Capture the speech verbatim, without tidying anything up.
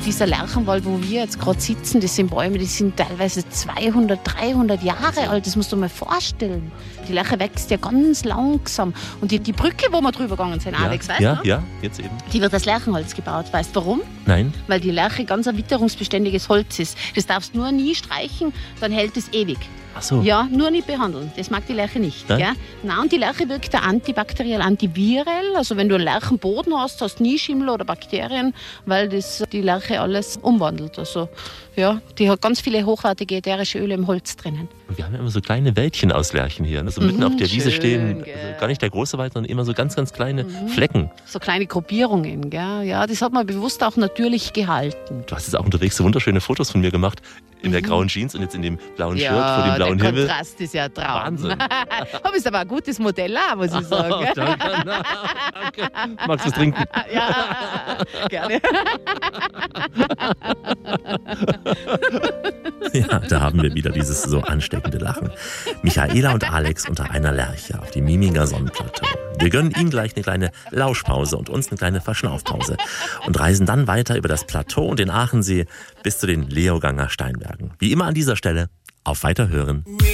dieser Lärchenwald, wo wir jetzt gerade sitzen, das sind Bäume, die sind teilweise zweihundert, dreihundert Jahre alt. Das musst du dir mal vorstellen. Die Lärche wächst ja ganz langsam. Und die, die Brücke, wo wir drüber gegangen sind, ja, Alex, weißt ja, du? Ja, jetzt eben. Die wird aus Lärchenholz gebaut. Weißt du warum? Nein. Weil die Lärche ganz ein witterungsbeständiges Holz ist. Das darfst du nur nie streichen, dann hält es ewig. Ach so. Ja, nur nicht behandeln. Das mag die Lärche nicht. Nein? Gell? Nein, und die Lärche wirkt da antibakteriell, antivirell. Also wenn du einen Lärchenboden hast, hast du nie Schimmel oder Bakterien, weil das die Lärche alles umwandelt. Also ja, die hat ganz viele hochwertige ätherische Öle im Holz drinnen. Und wir haben ja immer so kleine Wäldchen aus Lärchen hier. Also mitten Mhm, auf der Wiese schön, stehen, gell. also gar nicht der große Wald, sondern immer so ganz, ganz kleine Mhm. Flecken. So kleine Gruppierungen. Gell? Ja, das hat man bewusst auch natürlich gehalten. Du hast jetzt auch unterwegs so wunderschöne Fotos von mir gemacht. In der grauen Jeans und jetzt in dem blauen Shirt vor dem blauen der Himmel. Kontrast ist ja Traum. Wahnsinn. Du bist aber ein gutes Modell auch, muss ich sagen. Oh, danke. Na, danke. Magst du was trinken? Ja, gerne. Ja, da haben wir wieder dieses so ansteckende Lachen. Michaela und Alex unter einer Lerche auf dem Miminger Sonnenplateau. Wir gönnen ihnen gleich eine kleine Lauschpause und uns eine kleine Verschnaufpause und reisen dann weiter über das Plateau und den Aachensee bis zu den Leoganger Steinbergen. Wie immer an dieser Stelle, auf Weiterhören.